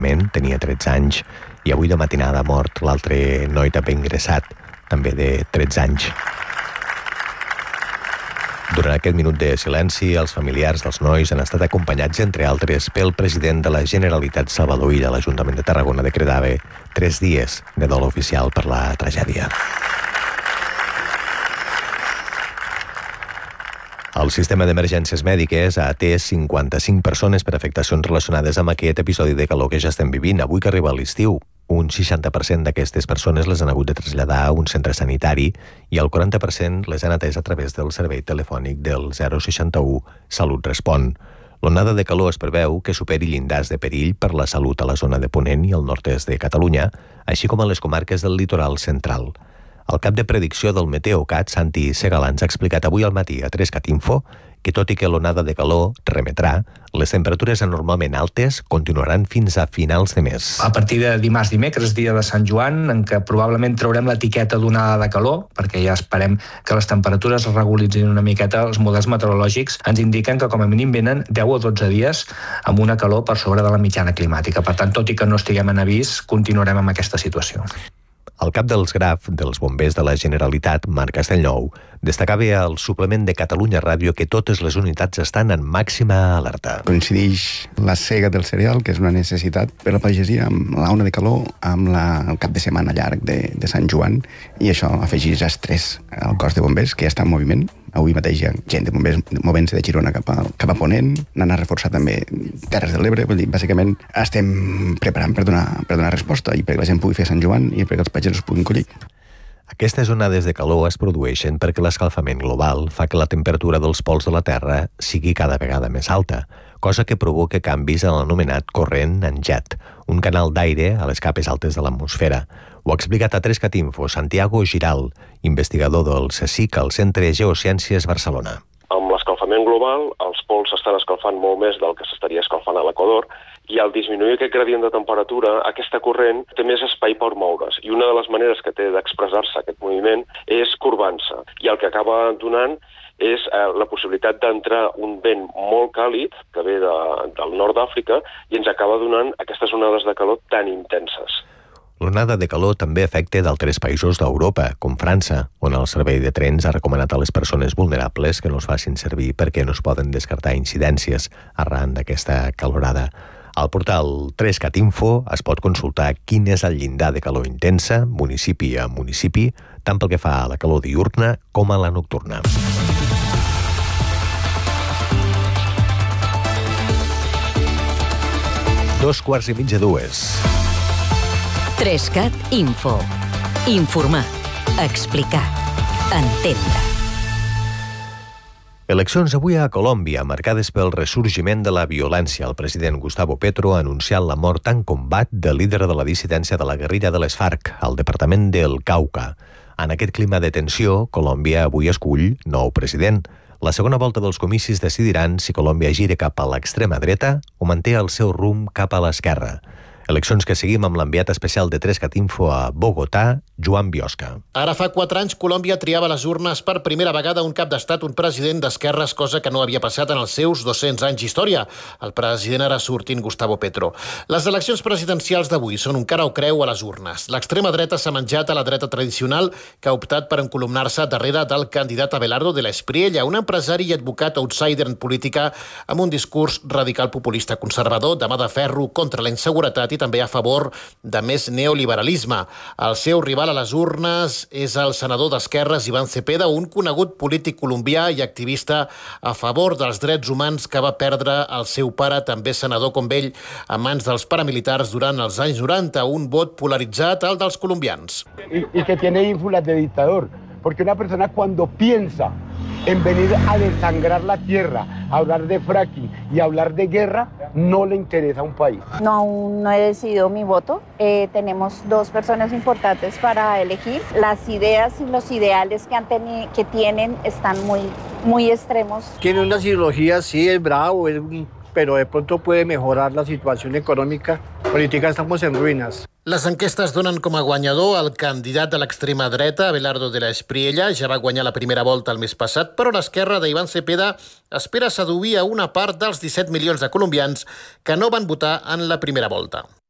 tenia 13 anys, i avui de matinada ha mort l'altre noi també ingressat, també de 13 anys. Durant aquest minut de silenci, els familiars dels nois han estat acompanyats, entre altres, pel president de la Generalitat Salvador Illa. L'Ajuntament de Tarragona decretava 3 dies de dol oficial per la tragèdia. El sistema d'emergències mèdiques ha atès 55 persones per afectacions relacionades amb aquest episodi de calor que ja estem vivint. Avui que arriba l'estiu, un 60% d'aquestes persones les han hagut de traslladar a un centre sanitari i el 40% les han atès a través del servei telefònic del 061 Salut Respon. L'onada de calor es preveu que superi llindars de perill per la salut a la zona de Ponent i el nord-est de Catalunya, així com a les comarques del litoral central. El cap de predicció del Meteocat, Santi Segalans, ha explicat avui al matí a 3cat Info que tot i que l'onada de calor remetrà, les temperatures anormalment altes continuaran fins a finals de mes. A partir de dimarts, dimecres, dia de Sant Joan, en què probablement traurem l'etiqueta d'onada de calor, perquè ja esperem que les temperatures es regularitzin una miqueta. Els models meteorològics ens indiquen que com a mínim venen 10 o 12 dies amb una calor per sobre de la mitjana climàtica. Per tant, tot i que no estiguem en avís, continuarem amb aquesta situació. El cap dels GRAF dels bombers de la Generalitat, Marc Castellnou, destacava al suplement de Catalunya Ràdio que totes les unitats estan en màxima alerta. Coincideix la sega del cereal, que és una necessitat per la pagesia, amb la ona de calor, amb el cap de setmana llarg de Sant Joan, i això afegeix estrès al cos de bombers, que ja està en moviment. Avui mateix hi ha gent de bombers movent-se de Girona cap a Ponent, n'han a reforçar també Terres de l'Ebre. Vull dir, bàsicament estem preparant per donar resposta i perquè la gent pugui fer Sant Joan i perquè els pagesos puguin collir. Aquestes onades de calor es produeixen perquè l'escalfament global fa que la temperatura dels pols de la Terra sigui cada vegada més alta, cosa que provoca canvis en l'anomenat corrent en jet, un canal d'aire a les capes altes de l'atmosfera. Ho ha explicat a 3cat Info Santiago Giral, investigador del CSIC al Centre Geociències Barcelona. Amb l'escalfament global, els pols s'estan escalfant molt més del que s'estaria escalfant a l'equador, i al disminuir aquest gradient de temperatura, aquesta corrent té més espai per moure's. I una de les maneres que té d'expressar-se aquest moviment és corbant-se. I el que acaba donant és la possibilitat d'entrar un vent molt càlid, que ve del nord d'Àfrica, i ens acaba donant aquestes onades de calor tan intenses. L'onada de calor també afecta d'altres països d'Europa, com França, on el servei de trens ha recomanat a les persones vulnerables que no els facin servir perquè no es poden descartar incidències arran d'aquesta calorada. Al portal 3cat Info es pot consultar quin és el llindar de calor intensa, municipi a municipi, tant pel que fa a la calor diürna com a la nocturna. Dos quarts i mitja dues. 3cat Info. Informar, explicar, entendre. Eleccions avui a Colòmbia, marcades pel ressorgiment de la violència. El president Gustavo Petro ha anunciat la mort en combat del líder de la dissidència de la guerrilla de les FARC, al departament del Cauca. En aquest clima de tensió, Colòmbia avui escull nou president. La segona volta dels comicis decidiran si Colòmbia gira cap a l'extrema dreta o manté el seu rumb cap a l'esquerra. Eleccions que seguim amb l'enviat especial de 3cat Info a Bogotà, Joan Biosca. Ara fa 4 anys Colòmbia triava a les urnes per primera vegada un cap d'estat, un president d'esquerres, cosa que no havia passat en els seus 200 anys d'història. El president ara sortint, Gustavo Petro. Les eleccions presidencials d'avui són un cara o creu a les urnes. L'extrema dreta s'ha menjat a la dreta tradicional, que ha optat per encolumnar-se darrere del candidat Abelardo de la Espriella, un empresari i advocat outsider en política amb un discurs radical populista conservador, de mà de ferro contra la inseguretat i també a favor de més neoliberalisme. El seu rival a les urnes és el senador d'Esquerres Iván Cepeda, un conegut polític colombià i activista a favor dels drets humans que va perdre el seu pare, també senador com ell, a mans dels paramilitars durant els anys 90, un vot polaritzat, el dels colombians. Y que tiene ínfulas de dictador, porque una persona cuando piensa en venir a desangrar la tierra, a hablar de fracking y a hablar de guerra, no le interesa a un país. No, aún no he decidido mi voto. Tenemos 2 personas importantes para elegir. Las ideas y los ideales que tienen están muy extremos. Tiene unas ideologías, sí, es bravo, pero de pronto puede mejorar la situación económica. Política, estamos en ruïnes. Les enquestes donen com a guanyador el candidat de l'extrema dreta, Abelardo de la Espriella. Ja va guanyar la primera volta el mes passat, però l'esquerra d'Iván Cepeda espera seduir a una part dels 17 milions de colombians que no van votar en la primera volta.